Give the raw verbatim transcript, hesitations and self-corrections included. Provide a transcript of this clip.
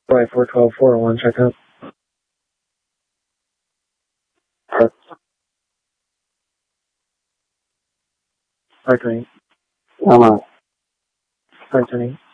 Flight four twelve four oh one, check out. Park lane. ஆமா. Park lane.